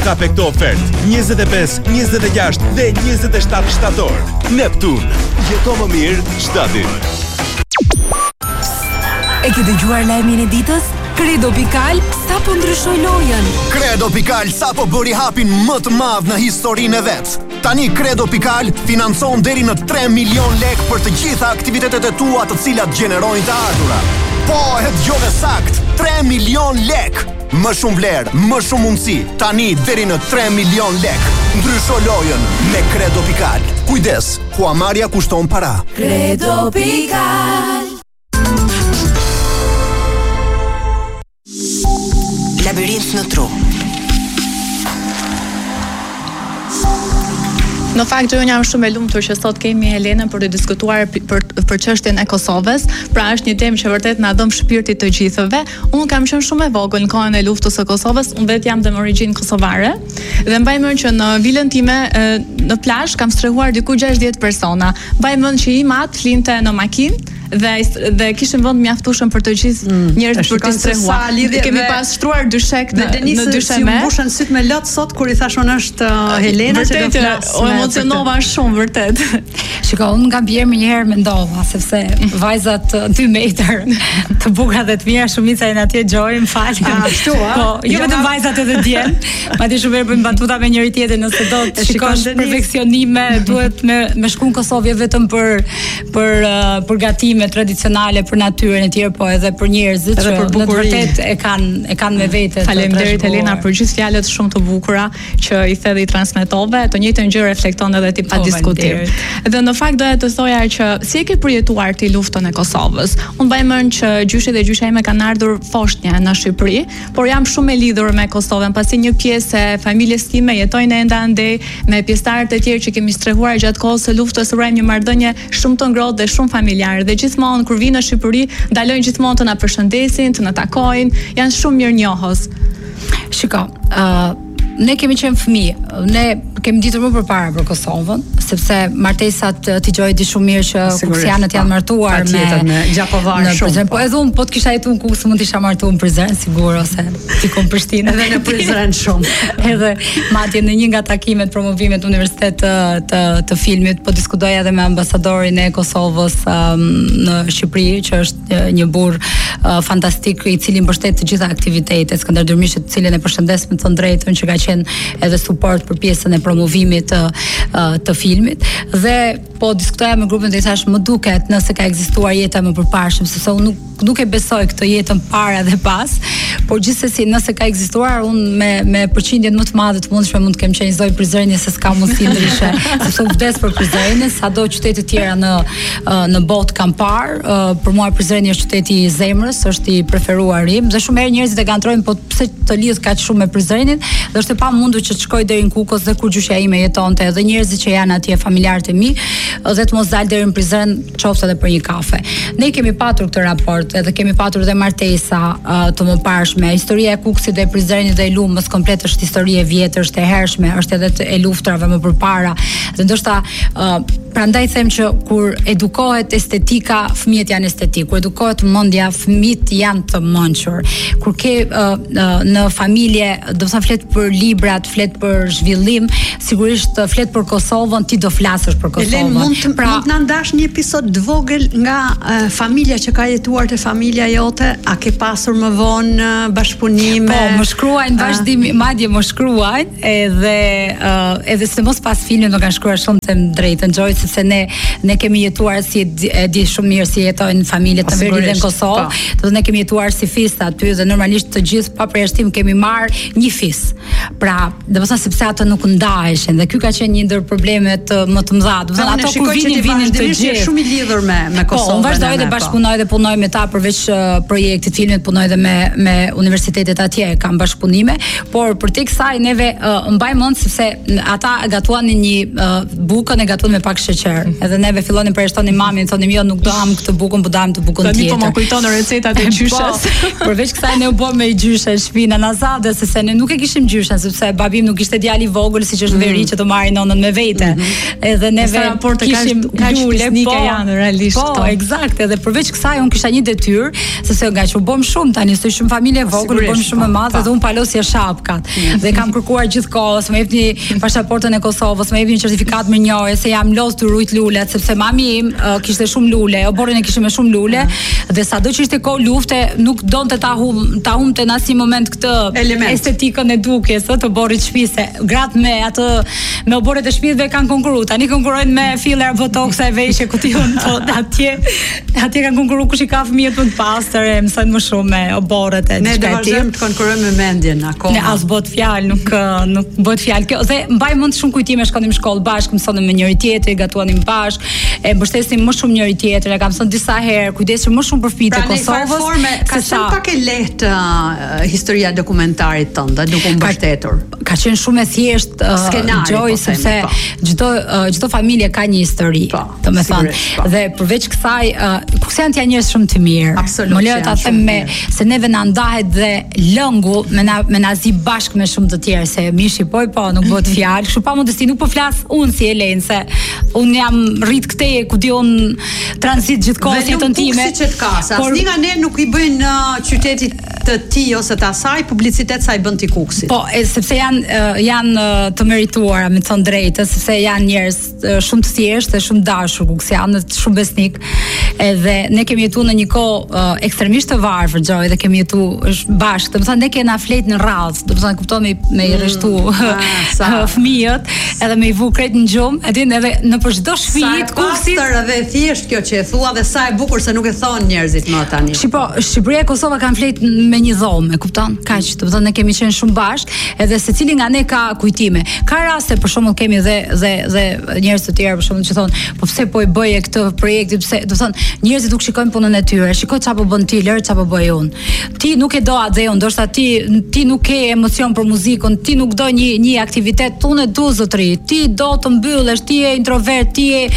hape këto ofertë 25, 26 dhe 27 shtator. Neptun, jeto më mirë çdo ditë. E ke dëgjuar lajmin e ditës? Credo Pikal sapo ndryshoi lojën. Credo Pikal sapo bëri hapin më të madh në historinë e vet. Tani Credo Pikal financon deri në 3 milion lek për të gjitha aktivitetet e tua të cilat gjenerojnë të ardhura. Po, e dëgjove sakt, 3 milion lek. Më shumë vlerë, më shumë mundësi. Tani deri në 3 milion lek. Ndrysho lojën me Credo Pikal. Kujdes, huamarrja kushton para. Credo Pikal. Labirint në tru. Në fakt unë jam shumë e lumtur që sot kemi Helenën për të diskutuar për çështjen e Kosovës. Pra është një temë që vërtet na dëm shpirtit të gjithëve. Unë kam qenë shumë e vogël në kohën e luftës së Kosovës. Unë vetë jam dhe me origjinë kosovare dhe mbaj mend që në vilën time në plazh kam strehuar diku 60 persona. Mbaj mend që i mat flinte në makinë dhe kishim vend mjaftueshëm për të gjithë njerëzit për të strehuar. Kemi pas shtruar dyshek në dysheme. Si mbushën syt me lot sot kur i thashun është Helena që do flas. O emocionova shumë vërtet. Shiko, unë nga bjerë më njëherë mendova, sepse vajzat 2 metër të bukura dhe të mira shumica janë atje Gjoj, më fal. Ashtu, a? Po, jo vetëm vajzat edhe djem. Madje shumë herë bëjmë batuta me njëri tjetrin nëse do të shikosh perfeksionime, duhet me shku në Kosovë vetëm për gatime tradicionale për natyrën e tjerë, po edhe për njerëzit që në të vërtet e kanë me vete. Faleminderit Helena për gjithë fjalët shumë të bukura që i the dhe i transmetove. Të njëjtën gjë reflekton edhe ti pa diskutim. Dhe në fakt doja të thoja që si e ke përjetuar ti luftën e Kosovës. Unë mbaj mend që gjyshi dhe gjysha ime kanë ardhur poshtje në Shqipëri, por jam shumë e lidhur me Kosovën, pasi një pjesë e familjes time jetojnë ende andej me pjesëtarët e tjerë që kemi strehuar gjatë kohës së luftës, urojmë një marrëdhënie shumë të ngrohtë dhe shumë familjare. Dhe gjithmonë kur vinë në Shqipëri, ndalojnë gjithmonë të na përshëndesin, të na takojnë, janë shumë mirënjohës. Shiko, ne kemi qenë fëmijë, ne kemi ditur më përpara për Kosovën, sepse martesat ti Gjoj di shumë mirë që kuksianët janë martuar me Gjakovar shumë. Po edhe unë po të kisha jetuar në Kukës, mund të isha martuar në Prizren sigur ose tikon Prishtinë. Edhe në Prizren shumë. Edhe madje në një nga takimet promovimet universitet të filmit po diskutoja edhe me ambasadorin e Kosovës në Shqipëri, që është një burr fantastik i cili mbështet të gjitha aktivitetet, Skënder Durmishi, të cilin e përshëndes me të drejtën që ka qenë edhe suport për pjesën e promovimit të filmit. Dhe po diskutoja me grupin dhe i thash, më duket nëse ka ekzistuar jeta më përparshëm, sepse unë nuk e besoj këtë jetën para dhe pas, por gjithsesi nëse ka ekzistuar, unë me përqindjen më të madhe të mundshme mund të kem qenë Zoj Prizreni, se s'ka mundësi ndryshe, sepse u vdes për Prizrenin, sado qytete të tjera në botë kam parë, për mua Prizreni është qyteti i zemrës, është i preferuar im, dhe shumë herë njerëzit e gantrojnë, po pse të lidh kaq shumë me Prizrenin, dhe është e pamundur që të shkoj deri në Kukës dhe kur gjyshja ime jetonte, edhe njerëzit që janë atje, familjarët e mi, dhe të mos dal deri në Prizren, qoftë edhe për një kafe. Ne kemi patur këtë raport, edhe kemi patur dhe martesa të mëparshme. Historia e Kukësit dhe e Prizrenit dhe e Lumës komplet është histori e vjetër, është e hershme, është edhe e luftrave më përpara. Dhe ndoshta prandaj them që kur edukohet estetika, fëmijët janë estetik. Kur edukohet mendja, fëmijët janë të mençur. Kur ke në familje, do të thënë flet për librat, flet për zhvillim, sigurisht flet për Kosovën, ti do flasësh për Kosovën. Mund të na ndash një episod të vogël nga familja që ka jetuar te familja jote, a ke pasur më vonë bashkëpunime? Po, më shkruajnë vazhdimi, madje më shkruajnë, edhe sidomos pas filmit më kanë shkruar shumë të drejtën Gjoj, sepse ne kemi jetuar si e di shumë mirë si jetojnë familjet të veri dhe në Kosovë, do ne kemi jetuar si fista aty dhe normalisht të gjithë pa përjashtim kemi marrë një fis. Pra, do të thënë sepse ato nuk ndaheshin dhe ky ka qenë një ndër problemet më të mëdha. Do të thënë ato kur vinin të gjithë shumë i lidhur me Kosovën. Po, vazhdoj dhe bashkëpunoj dhe punoj me ta përveç projektit filmit, punoj dhe me universitetet atje, kam bashkëpunime, por për te kësaj neve mbaj mend sepse ata gatuanin një bukën e gatuan me pak sheqer. Edhe neve fillonin përjashtonin mamin, thonim jo nuk do ham këtë bukën, po do ham të bukën tjetër. Tani po më kujton recetat e gjyshes. Përveç kësaj ne u bëm me gjyshe në shtëpinë Nazade, sepse ne nuk e kishim gjyshen, sepse babim nuk ishte djali i vogël siç është veri që të marrë nonën me vete. Edhe neve kishim lule, janë realisht. Po, eksakt, edhe përveç kësaj un kisha një detyrë, sepse nga që u bëm shumë tani, se shumë familje e vogël, u bëm shumë e madhe dhe un palosja shapkat. Dhe kam kërkuar gjithkohës, më jepni pasaportën e Kosovës, më jepni certifikat me njëre se jam los të rujt lulet, sepse mami im kishte shumë lule, oborrin e kishte me shumë lule, dhe sado që ishte kohë lufte, nuk donte ta humte në asnjë moment këtë estetikën e dukjes të oborrit shtëpisë. Gratë me oborret e shtëpisëve kanë konkurruar. Tani konkurrojnë me filler botoxa e veshje kution, po atje kanë konkurruar kush i ka fëmijët më të pastër, mësojnë më shumë me oborret e ne do vazhdojmë të konkurrojmë me mendjen akoma. Ne as bëhet fjalë, nuk bëhet fjalë kjo. Dhe mbaj mend shumë kujtime, shkonim në shkollë bashkë, mësonim me njëri tjetrin, gatuanim bashkë, e mbështesnim më shumë njëri tjetrin, e kam thënë disa herë, kujdesim më shumë për fëmijët e Kosovës. Ka qenë pak e lehtë historia dokumentarit tënde, duke u mbështetur. Ka qenë shumë e thjeshtë, Gjoj, sepse çdo familje ka një histori, domethënë. Dhe përveç kësaj, kuksent janë njerëz shumë të mirë. Më lejoj ta them se neve na ndahet dhe lëngu me nazi bashkë me shumë të tjerë, se mishi po nuk bëhet fjalë. Kështu pa modesti nuk po flas unë si Elenë, se unë jam rrit këtej ku di unë tranzit gjithkohë jetën time. Siç e ka, asnjë nga ne nuk i bëjnë qytetit të tij ose të asaj publicitet sa i bën ti Kuksit. Po, sepse janë të merituara, me thënë drejtë, sepse janë njerëz shumë të thjeshtë, shumë dashur kuksianë, shumë besnik. Edhe ne kemi jetuar në një kohë ekstremisht të varfër, Gjoj, dhe kemi jetuar bashkë. Domethënë ne kena flet në radhë, domethënë kuptoni me i rreshtu fëmijët, edhe me i vu krejt në gjumë, edhe në për çdo shtëpi Kuksit. Sa edhe thjesht kjo që e thua dhe sa e bukur se nuk e thon njerëzit më tani. Shqipëria e Kosova kanë flet me një dhomë, e kupton? Kaq, domethënë ne kemi qenë shumë bashkë, edhe secili nga ne ka kujtime. Ka raste për shembull kemi dhe njerëz të tjerë për shembull që thonë, po pse po i bëje këtë projekti, pse, do thonë, njerëzit nuk shikojnë punën e tyre, shikoj çfarë po bën ti, lër çfarë po bëj unë. Ti nuk e do atë dhe unë, ndoshta ti nuk ke emocion për muzikën, ti nuk do një aktivitet, unë e du zotëri, ti do të mbyllesh, ti je introvert,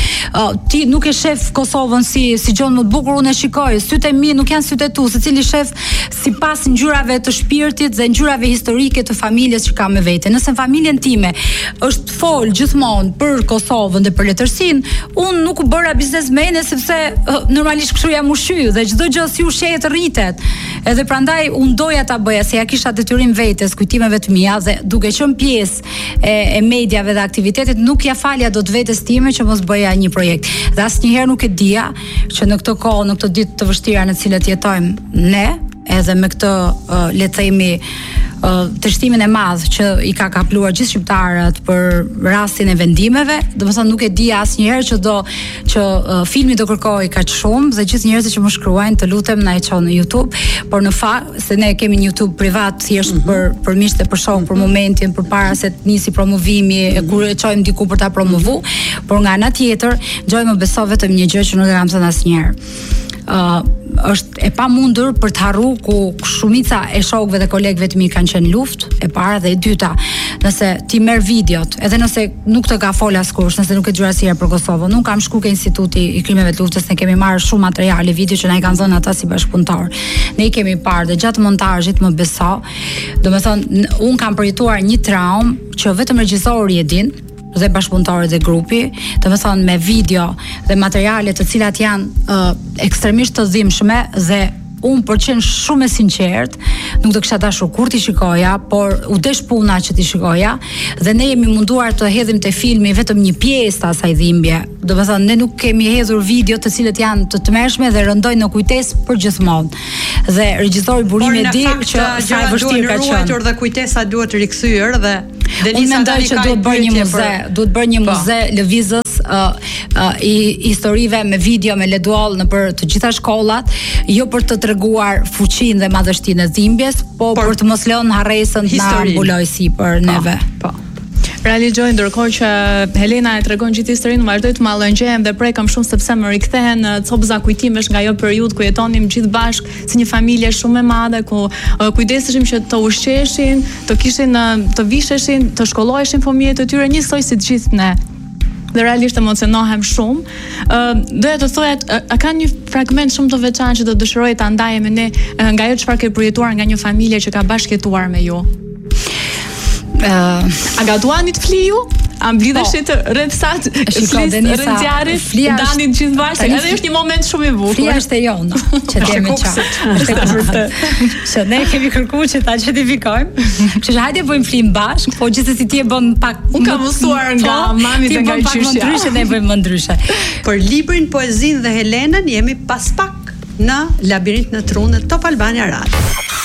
ti nuk e shef Kosovën si gjën më të bukur, unë e shikoj, sytë e mi nuk janë sytë e tu, secili shef sipas ngjyrave të shpirtit dhe ngjyrave historike të familjes që ka me vete. Nëse familjen time është fol gjithmonë për Kosovën dhe për letërsinë, unë nuk u bëra biznesmene sepse normalisht kështu jam ushqyer dhe çdo gjë si ushqehet rritet. Edhe prandaj unë doja ta bëja, se ja kisha detyrim vetes, kujtimeve të mia dhe duke qenë pjesë e mediave dhe aktivitetit, nuk ja falja dot vetes time që mos bëja një projekt. Dhe asnjëherë nuk e dija që në këtë kohë, në këtë ditë të vështira në të cilat jetojmë ne, edhe me këtë le të themi tërshtimin e madh që i ka kapluar gjithë shqiptarët për rastin e vendimeve, domethënë nuk e di asnjëherë që filmi do kërkoj kaq shumë dhe gjithë njerëzit që më shkruajnë, të lutem na e çon në YouTube, por në fakt se ne kemi një YouTube privat thjesht për miqtë e për show, për momentin, përpara se të nisi promovimi, kur e çojmë diku për ta promovuar, por nga ana tjetër, Gjoj më beso vetëm një gjë që nuk e kam thënë asnjëherë. Është e pamundur për të harru ku shumica e shokëve dhe kolegëve të mi kanë qenë luftë, e para dhe e dyta. Nëse ti merr videot, edhe nëse nuk të ka fol askush, nëse nuk e dëgjuar asnjëherë për Kosovën, nuk kam shku ke Instituti i Krimeve të Luftës, ne kemi marrë shumë materiale video që na i kanë dhënë ata si bashkëpunëtor. Ne i kemi parë dhe gjatë montazhit, më beso, domethënë un kam përjetuar një traumë që vetëm regjisori e din dhe bashkëpunëtorët e grupi, domethënë me video dhe materiale të cilat janë ekstremisht të dhimbshme dhe unë për qenë shumë e sinqert, nuk do kisha dashur kur t'i shikoja, por u desh puna që t'i shikoja, dhe ne jemi munduar të hedhim te filmi vetëm një pjesë të asaj dhimbje. Do të thënë, ne nuk kemi hedhur video të cilët janë të tmerrshme dhe rëndojnë në kujtesë për gjithmonë. Dhe regjisori Burimi e di që sa e vështirë ka qenë. Dhe kujtesa duhet rikthyer dhe unë mendoj që duhet bërë një muze lëvizës i historive me video, me leduall në për të gjitha shkollat, jo për të treguar fuqinë dhe madhështinë e dhimbjes, po për të mos lënë harresën na mbuloj sipër neve. Po. Realizoj ndërkohë që Helena e tregon gjithë historinë, vazhdoj të mallëngjem dhe prekam shumë sepse më rikthehen copëza kujtimesh nga ajo periudhë ku jetonim gjithë bashkë si një familje shumë e madhe, ku kujdeseshim që të ushqeshin, të kishin, të visheshin, të shkolloheshin fëmijët e tyre njësoj si të gjithë ne. Dhe realisht emocionohem shumë. Doja të thoja, a ka një fragment shumë të veçantë që do dëshiroj ta ndaje me ne nga ajo çfarë ke përjetuar nga një familje që ka bashkëjetuar me ju? A gatuanit fliu? A mblidheshit rreth sat, rreth zjarrit, danit gjithë bashkë, edhe është një moment shumë i bukur. Flia është e jona, që të jemi qartë. Është e vërtetë. Që ne kemi kërkuar që ta certifikojmë. Kështu që hajde bëjmë flim bashkë, po gjithsesi ti e bën pak. Unë kam mësuar nga mami dhe nga gjyshja. Ti bën pak më ndryshe, ne bëjmë më ndryshe. Për librin, poezinë dhe Helenën jemi pas pak në Labirint në Trunë, Top Albania Radio.